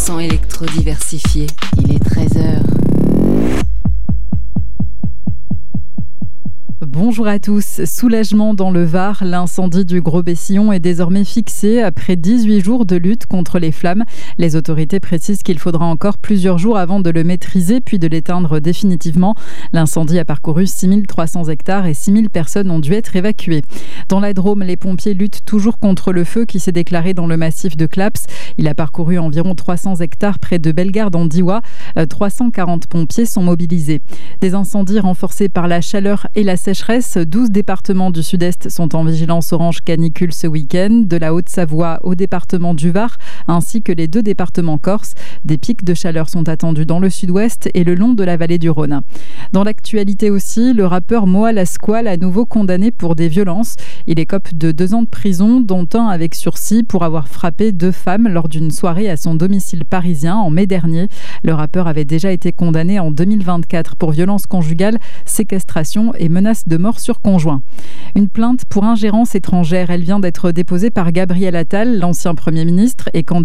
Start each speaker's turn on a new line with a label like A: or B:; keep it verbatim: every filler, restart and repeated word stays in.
A: cent électro-diversifié. Il est treize heures.
B: Bonjour à tous. Soulagement dans le Var, l'incendie du Gros Bessillon est désormais fixé après dix-huit jours de lutte contre les flammes. Les autorités précisent qu'il faudra encore plusieurs jours avant de le maîtriser puis de l'éteindre définitivement. L'incendie a parcouru six mille trois cents hectares et six mille personnes ont dû être évacuées. Dans la Drôme, les pompiers luttent toujours contre le feu qui s'est déclaré dans le massif de Claps. Il a parcouru environ trois cents hectares près de Bellegarde en Diois. trois cent quarante pompiers sont mobilisés. Des incendies renforcés par la chaleur et la sécheresse. douze départements du Sud-Est sont en vigilance orange canicule ce week-end, de la Haute-Savoie au département du Var, ainsi que les deux départements corses. Des pics de chaleur sont attendus dans le Sud-Ouest et le long de la vallée du Rhône. Dans l'actualité aussi, le rappeur Moa Lasquale à nouveau condamné pour des violences. Il écope de deux ans de prison, dont un avec sursis pour avoir frappé deux femmes lors d'une soirée à son domicile parisien en mai dernier. Le rappeur avait déjà été condamné en deux mille vingt-quatre pour violence conjugale, séquestration et menace de mort sur conjoint. Une plainte pour ingérence étrangère, elle vient d'être déposée par Gabriel Attal, l'ancien Premier ministre et candidat